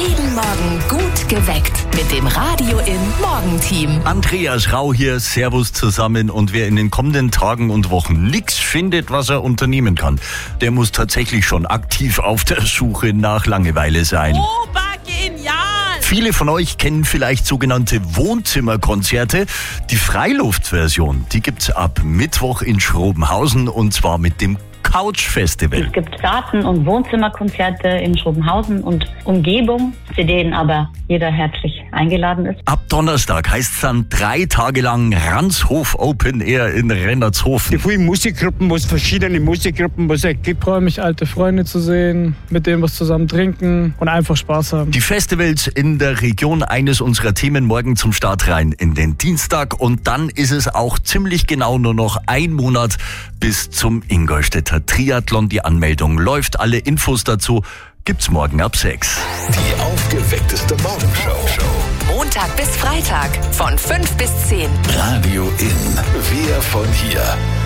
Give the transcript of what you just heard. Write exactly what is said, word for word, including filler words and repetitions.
Jeden Morgen gut geweckt mit dem Radio im Morgenteam. Andreas Rau hier, Servus zusammen. Und wer in den kommenden Tagen und Wochen nichts findet, was er unternehmen kann, der muss tatsächlich schon aktiv auf der Suche nach Langeweile sein. Obergenial! Viele von euch kennen vielleicht sogenannte Wohnzimmerkonzerte. Die Freiluftversion, die gibt's ab Mittwoch in Schrobenhausen und zwar mit dem Couch Festival. Es gibt Garten- und Wohnzimmerkonzerte in Schrobenhausen und Umgebung, zu denen aber jeder herzlich eingeladen ist. Ab Donnerstag heißt es dann drei Tage lang Ranshof Open Air in Rennertshofen. Die vielen Musikgruppen, was verschiedene Musikgruppen, was es gibt. Ich freue mich, alte Freunde zu sehen, mit denen was zusammen trinken und einfach Spaß haben. Die Festivals in der Region, eines unserer Themen morgen zum Start rein in den Dienstag. Und dann ist es auch ziemlich genau nur noch ein Monat bis zum Ingolstädter Triathlon. Die Anmeldung läuft. Alle Infos dazu gibt's morgen ab sechs. Die aufgeweckteste Morgenshow. Montag bis Freitag von fünf bis zehn. Radio in. Wir von hier.